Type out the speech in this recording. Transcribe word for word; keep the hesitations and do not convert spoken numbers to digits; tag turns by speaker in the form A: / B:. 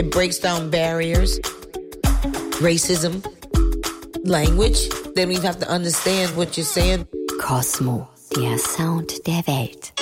A: it breaks down barriers, racism, language. Then we have to understand what you're saying.
B: Cosmo, der Sound der Welt.